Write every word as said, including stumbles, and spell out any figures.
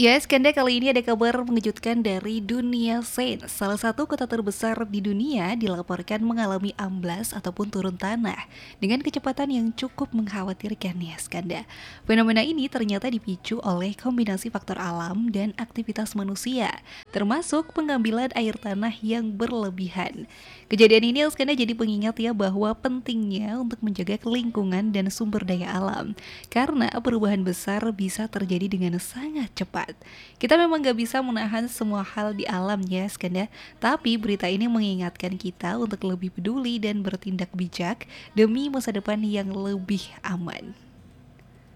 Ya, Skanda, kali ini ada kabar mengejutkan dari dunia sains. Salah satu kota terbesar di dunia dilaporkan mengalami amblas ataupun turun tanah dengan kecepatan yang cukup mengkhawatirkan ya, Skanda. Fenomena ini ternyata dipicu oleh kombinasi faktor alam dan aktivitas manusia, termasuk pengambilan air tanah yang berlebihan. Kejadian ini, Skanda, jadi pengingat ya bahwa pentingnya untuk menjaga lingkungan dan sumber daya alam, karena perubahan besar bisa terjadi dengan sangat cepat. Kita memang gak bisa menahan semua hal di alam ya, Skanda. Tapi berita ini mengingatkan kita untuk lebih peduli dan bertindak bijak demi masa depan yang lebih aman.